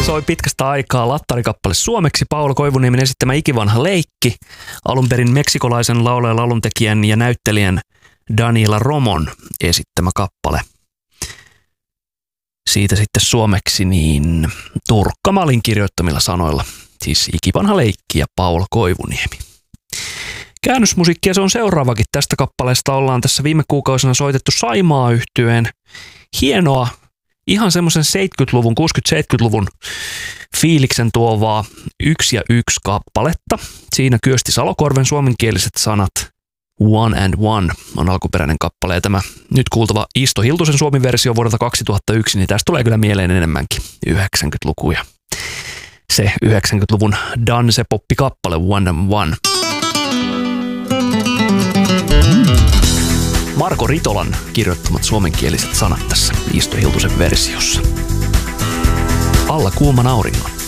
soi pitkästä aikaa lattarikappale suomeksi Paula Koivuniemen esittämä Ikivanha leikki, alun perin meksikolaisen laulajan, lauluntekijän ja näyttelijän Daniela Romon esittämä kappale. Siitä sitten suomeksi niin Turkka Malin kirjoittamilla sanoilla, siis Ikivanha leikki ja Paula Koivuniemi. Käännösmusiikkia se on seuraavakin. Tästä kappaleesta ollaan tässä viime kuukausina soitettu Saimaa-yhtyeen hienoa, ihan semmoisen 70-luvun, 60-70-luvun fiiliksen tuovaa 1 ja 1 kappaletta. Siinä Kyösti Salokorven suomenkieliset sanat One and One on alkuperäinen kappale. Ja tämä nyt kuultava Isto Hiltusen suomi-versio vuodelta 2001, niin tästä tulee kyllä mieleen enemmänkin 90-lukuja. Se 90-luvun dance-poppi-kappale One and One. Marko Ritolan kirjoittamat suomenkieliset sanat tässä Isto Hiltusen versiossa. Alla kuuman auringon.